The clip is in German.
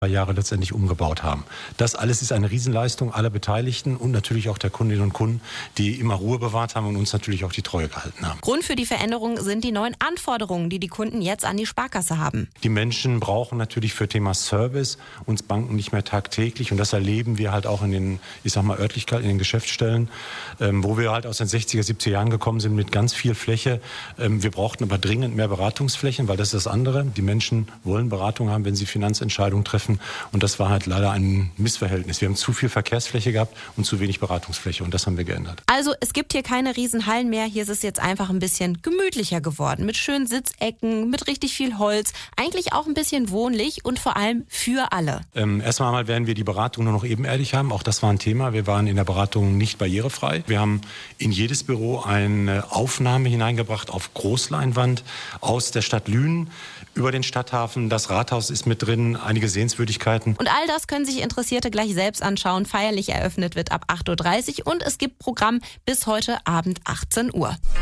Jahre letztendlich umgebaut haben. Das alles ist eine Riesenleistung aller Beteiligten und natürlich auch der Kundinnen und Kunden, die immer Ruhe bewahrt haben und uns natürlich auch die Treue gehalten haben. Grund für die Veränderung sind die neuen Anforderungen, die die Kunden jetzt an die Sparkasse haben. Die Menschen brauchen natürlich für Thema Service uns Banken nicht mehr tagtäglich und das erleben wir halt auch in den, Örtlichkeiten, in den Geschäftsstellen, wo wir halt aus den 60er, 70er Jahren gekommen sind mit ganz viel Fläche. Wir brauchten aber dringend mehr Beratungsflächen, weil das ist das andere. Die Menschen wollen Beratung haben, wenn sie Finanzentscheidungen treffen. Und das war halt leider ein Missverhältnis. Wir haben zu viel Verkehrsfläche gehabt und zu wenig Beratungsfläche. Und das haben wir geändert. Also es gibt hier keine Riesenhallen mehr. Hier ist es jetzt einfach ein bisschen gemütlicher geworden. Mit schönen Sitzecken, mit richtig viel Holz. Eigentlich auch ein bisschen wohnlich und vor allem für alle. Erst einmal werden wir die Beratung nur noch ebenerdig haben. Auch das war ein Thema. Wir waren in der Beratung nicht barrierefrei. Wir haben in jedes Büro eine Aufnahme hineingebracht auf Großleinwand aus der Stadt Lünen über den Stadthafen. Das Rathaus ist mit drin, einige Sehenswürdigkeiten. Und all das können sich Interessierte gleich selbst anschauen. Feierlich eröffnet wird ab 8:30 Uhr und es gibt Programm bis heute Abend 18 Uhr.